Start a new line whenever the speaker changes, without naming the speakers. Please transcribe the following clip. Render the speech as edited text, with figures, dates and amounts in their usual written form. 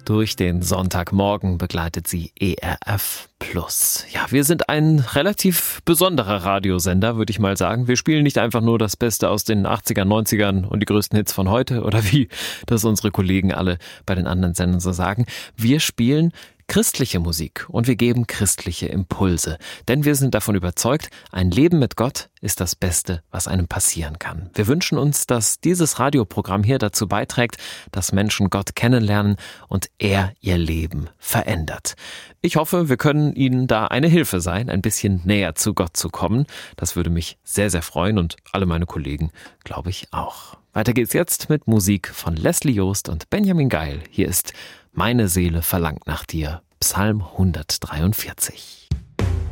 Durch den Sonntagmorgen begleitet sie ERF Plus. Ja, wir sind ein relativ besonderer Radiosender, würde ich mal sagen. Wir spielen nicht einfach nur das Beste aus den 80ern, 90ern und die größten Hits von heute oder wie das unsere Kollegen alle bei den anderen Sendern so sagen. Wir spielen christliche Musik und wir geben christliche Impulse. Denn wir sind davon überzeugt, ein Leben mit Gott ist das Beste, was einem passieren kann. Wir wünschen uns, dass dieses Radioprogramm hier dazu beiträgt, dass Menschen Gott kennenlernen und er ihr Leben verändert. Ich hoffe, wir können Ihnen da eine Hilfe sein, ein bisschen näher zu Gott zu kommen. Das würde mich sehr, sehr freuen und alle meine Kollegen, glaube ich, auch. Weiter geht's jetzt mit Musik von Leslie Joost und Benjamin Geil. Hier ist Meine Seele verlangt nach dir, Psalm 143.